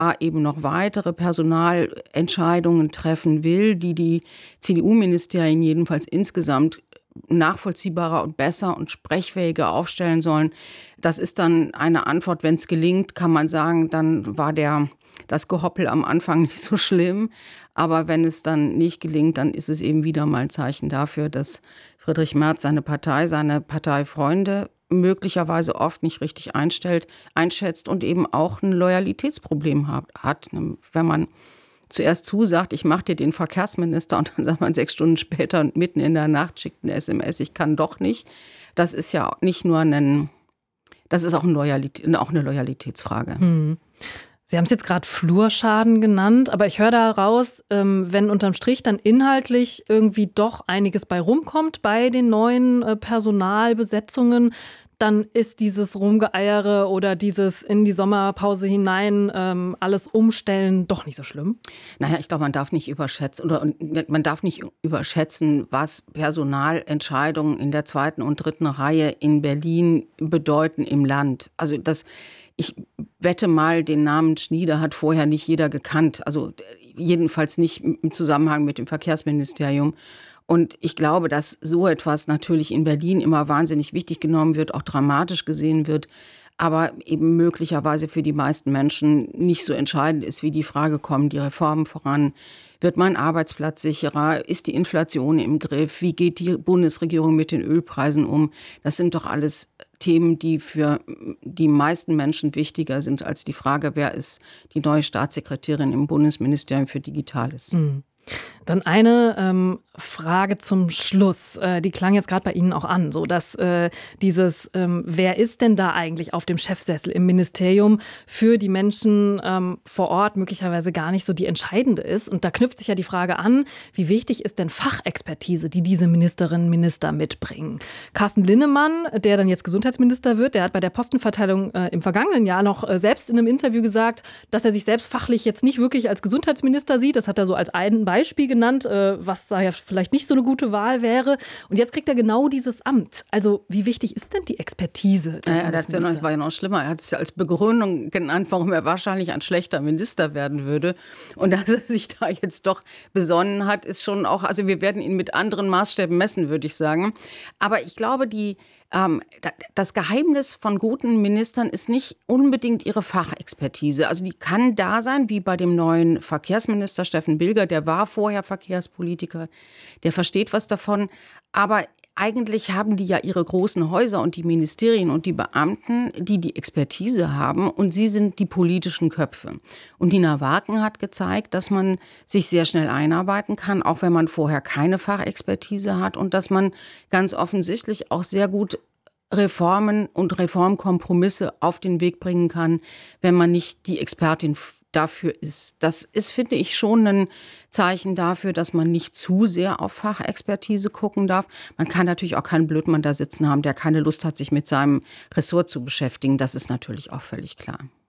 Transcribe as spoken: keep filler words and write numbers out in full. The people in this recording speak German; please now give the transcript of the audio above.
eben noch weitere Personalentscheidungen treffen will, die die C D U-Ministerien jedenfalls insgesamt nachvollziehbarer und besser und sprechfähiger aufstellen sollen. Das ist dann eine Antwort, wenn es gelingt, kann man sagen, dann war der, das Gehoppel am Anfang nicht so schlimm. Aber wenn es dann nicht gelingt, dann ist es eben wieder mal ein Zeichen dafür, dass Friedrich Merz seine Partei, seine Parteifreunde möglicherweise oft nicht richtig einstellt, einschätzt und eben auch ein Loyalitätsproblem hat. Wenn man zuerst zusagt, ich mache dir den Verkehrsminister und dann sagt man sechs Stunden später mitten in der Nacht schickt eine S M S, ich kann doch nicht. Das ist ja nicht nur ein, das ist auch, ein Loyalität, auch eine Loyalitätsfrage. Hm. Sie haben es jetzt gerade Flurschaden genannt, aber ich höre da raus, ähm, wenn unterm Strich dann inhaltlich irgendwie doch einiges bei rumkommt bei den neuen äh, Personalbesetzungen, dann ist dieses Rumgeeiere oder dieses in die Sommerpause hinein ähm, alles umstellen doch nicht so schlimm? Naja, ich glaube, man darf nicht überschätzen oder man darf nicht überschätzen, was Personalentscheidungen in der zweiten und dritten Reihe in Berlin bedeuten im Land. Also das, ich wette mal, den Namen Schnieder hat vorher nicht jeder gekannt. Also jedenfalls nicht im Zusammenhang mit dem Verkehrsministerium. Und ich glaube, dass so etwas natürlich in Berlin immer wahnsinnig wichtig genommen wird, auch dramatisch gesehen wird, aber eben möglicherweise für die meisten Menschen nicht so entscheidend ist, wie die Frage, kommen die Reformen voran? Wird mein Arbeitsplatz sicherer? Ist die Inflation im Griff? Wie geht die Bundesregierung mit den Ölpreisen um? Das sind doch alles Themen, die für die meisten Menschen wichtiger sind als die Frage, wer ist die neue Staatssekretärin im Bundesministerium für Digitales. Mhm. Dann eine ähm, Frage zum Schluss. Äh, die klang jetzt gerade bei Ihnen auch an, so dass äh, dieses, ähm, wer ist denn da eigentlich auf dem Chefsessel im Ministerium für die Menschen ähm, vor Ort möglicherweise gar nicht so die entscheidende ist. Und da knüpft sich ja die Frage an, wie wichtig ist denn Fachexpertise, die diese Ministerinnen und Minister mitbringen? Carsten Linnemann, der dann jetzt Gesundheitsminister wird, der hat bei der Postenverteilung äh, im vergangenen Jahr noch äh, selbst in einem Interview gesagt, dass er sich selbst fachlich jetzt nicht wirklich als Gesundheitsminister sieht. Das hat er so als einen Beispiel genannt, was da ja vielleicht nicht so eine gute Wahl wäre. Und jetzt kriegt er genau dieses Amt. Also wie wichtig ist denn die Expertise? Ja, das, ja noch, das war ja noch schlimmer. Er hat es ja als Begründung genannt, warum er wahrscheinlich ein schlechter Minister werden würde. Und dass er sich da jetzt doch besonnen hat, ist schon auch, also wir werden ihn mit anderen Maßstäben messen, würde ich sagen. Aber ich glaube, die Ähm, das Geheimnis von guten Ministern ist nicht unbedingt ihre Fachexpertise. Also die kann da sein, wie bei dem neuen Verkehrsminister Steffen Bilger, der war vorher Verkehrspolitiker, der versteht was davon. Aber eigentlich haben die ja ihre großen Häuser und die Ministerien und die Beamten, die die Expertise haben, und sie sind die politischen Köpfe. Und Nina Waken hat gezeigt, dass man sich sehr schnell einarbeiten kann, auch wenn man vorher keine Fachexpertise hat, und dass man ganz offensichtlich auch sehr gut Reformen und Reformkompromisse auf den Weg bringen kann, wenn man nicht die Expertin dafür ist. Das ist, finde ich, schon ein Zeichen dafür, dass man nicht zu sehr auf Fachexpertise gucken darf. Man kann natürlich auch keinen Blödmann da sitzen haben, der keine Lust hat, sich mit seinem Ressort zu beschäftigen. Das ist natürlich auch völlig klar.